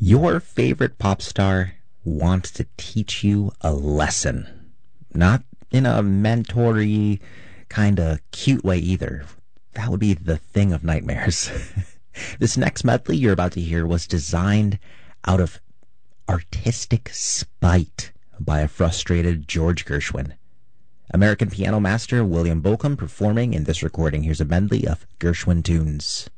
Your favorite pop star wants to teach you a lesson. Not in a mentory kind of cute way either. That would be the thing of nightmares. This next medley you're about to hear was designed out of artistic spite by a frustrated George Gershwin. American piano master William Bolcom performing in this recording. Here's a medley of Gershwin tunes.